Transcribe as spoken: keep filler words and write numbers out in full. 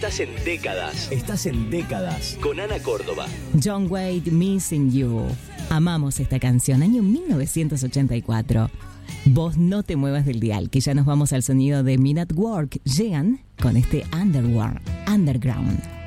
Estás en décadas. Estás en décadas. Con Ana Córdoba. John Wade, Missing You. Amamos esta canción, año mil novecientos ochenta y cuatro. Vos no te muevas del dial, que ya nos vamos al sonido de Men at Work. Llegan con este Underworld, Underground.